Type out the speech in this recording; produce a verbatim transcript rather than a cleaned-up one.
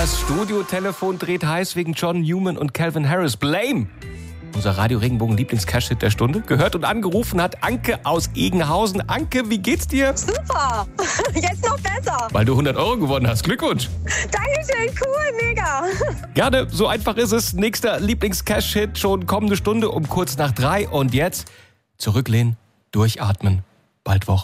Das Studiotelefon dreht heiß wegen John Newman und Calvin Harris. Blame! Unser Radio Regenbogen Lieblings-Cash-Hit der Stunde. Gehört und angerufen hat Anke aus Egenhausen. Anke, wie geht's dir? Super, jetzt noch besser. Weil du hundert Euro gewonnen hast. Glückwunsch. Dankeschön, cool, mega. Gerne, so einfach ist es. Nächster Lieblings-Cash-Hit schon kommende Stunde um kurz nach drei. Und jetzt zurücklehnen, durchatmen, bald Wochen.